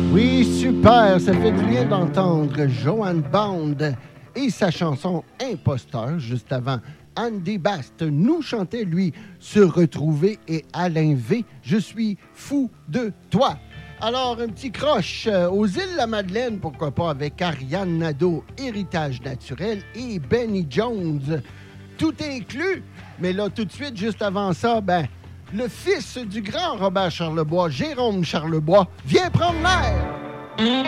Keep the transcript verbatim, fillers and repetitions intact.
Oui, super, ça fait du bien d'entendre Joanne Bond et sa chanson Imposteur, juste avant. Andy Bast nous chantait, lui, Se retrouver et Alain V, Je suis fou de toi. Alors, un petit croche euh, aux îles La Madeleine, pourquoi pas, avec Ariane Nadeau, Héritage naturel, et Benny Jones. Tout est inclus, mais là, tout de suite, juste avant ça, ben, le fils du grand Robert Charlebois, Jérôme Charlebois, vient prendre l'air.